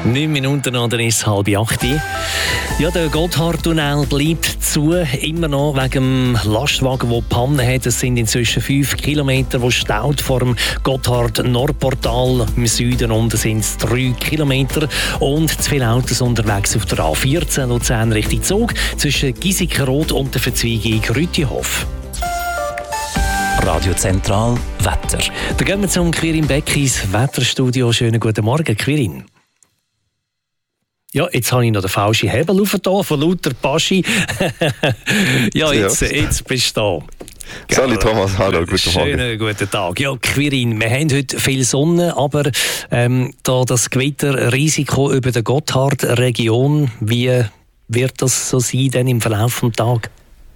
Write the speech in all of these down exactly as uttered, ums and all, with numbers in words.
Neun Minuten an der ist halb acht. Ja, der Gotthardtunnel bleibt zu, immer noch wegen dem Lastwagen, der Pannen hat. Es sind inzwischen fünf Kilometer, die staut vor dem Gotthard-Nordportal im Süden. Und es sind drei Kilometer und zu viele Autos unterwegs auf der A vierzehn Luzern Richtung Zug zwischen Giesikenrod und der Verzweigung Rütihof. Radio Zentral Wetter. Da gehen wir zum Quirin Beckis Wetterstudio. Schönen guten Morgen, Quirin. Ja, jetzt habe ich noch den falschen Hebel aufgetan, von lauter Paschi. ja, jetzt, jetzt bist du da. Salut Thomas, hallo, guten Morgen. Schönen guten Tag. Ja, Quirin, wir haben heute viel Sonne, aber ähm, da das Gewitterrisiko über der Gotthard-Region, wie wird das so sein denn im Verlauf des Tages?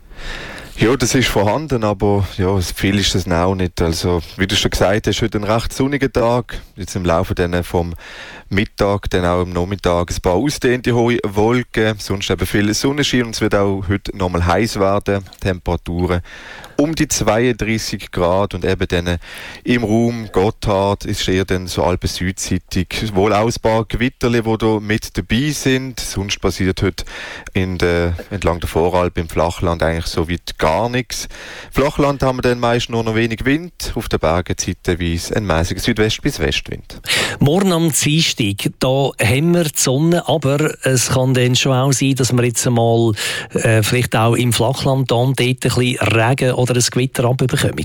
Ja, das ist vorhanden, aber ja, viel ist das auch nicht. Also, wie du schon gesagt hast, heute ein recht sonniger Tag. Jetzt im Laufe dann vom Mittag, dann auch am Nachmittag ein paar ausdehnte hohe Wolken, sonst eben viel Sonnenschein und es wird auch heute nochmal heiß werden. Temperaturen um die zweiunddreissig Grad und eben dann im Raum Gotthard ist eher dann so Alpen südseitig. Wohl auch ein paar Gewitterli, die da mit dabei sind. Sonst passiert heute in der, entlang der Voralp im Flachland eigentlich so weit gar nichts. Flachland haben wir dann meist nur noch wenig Wind, auf den Bergen zeitweise ein mäßiger Südwest- bis Westwind. Morgen am Dienstag, da haben wir die Sonne, aber es kann dann schon auch sein, dass wir jetzt einmal äh, vielleicht auch im Flachland dann dort ein bisschen Regen oder ein Gewitter abbekommen.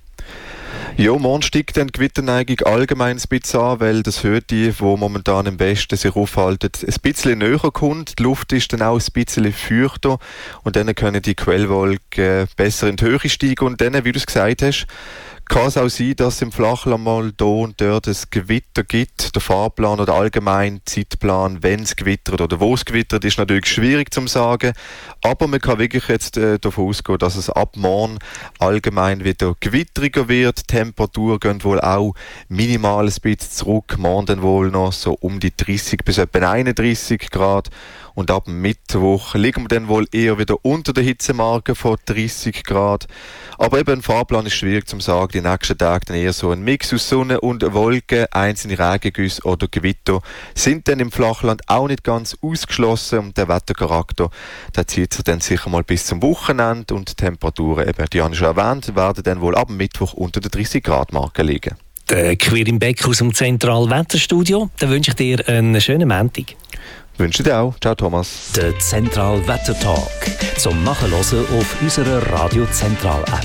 Ja, morgen steigt dann die Gewitterneigung allgemein ein bisschen an, weil das Höhe, wo momentan am besten sich aufhalten, ein bisschen näher kommt. Die Luft ist dann auch ein bisschen feuchter und dann können die Quellwolken besser in die Höhe steigen und dann, wie du es gesagt hast, kann es auch sein, dass es im Flachland mal da und dort ein Gewitter gibt. Der Fahrplan oder allgemein Zeitplan, wenn es gewittert oder wo es gewittert, ist natürlich schwierig zu sagen. Aber man kann wirklich jetzt äh, davon ausgehen, dass es ab morgen allgemein wieder gewitteriger wird. Die Temperaturen gehen wohl auch minimal ein bisschen zurück. Morgen dann wohl noch so um die dreißig bis etwa einunddreißig Grad. Und ab Mittwoch liegen wir dann wohl eher wieder unter der Hitzemarke von dreißig Grad. Aber eben ein Fahrplan ist schwierig zu sagen. Die nächsten Tage dann eher so ein Mix aus Sonne und Wolken, einzelne Regengüsse oder Gewitter sind dann im Flachland auch nicht ganz ausgeschlossen. Und der Wettercharakter, der zieht sich dann sicher mal bis zum Wochenende und die Temperaturen, eben, die habe ich schon erwähnt, werden dann wohl ab Mittwoch unter der dreißig Grad Marke liegen. Der Quirin Beck aus dem Zentral Wetterstudio. Dann wünsche ich dir einen schönen Montag. Wünsche dir auch. Ciao Thomas. Der Zentral Wetter Talk zum Nachhören auf unserer Radio Zentral App.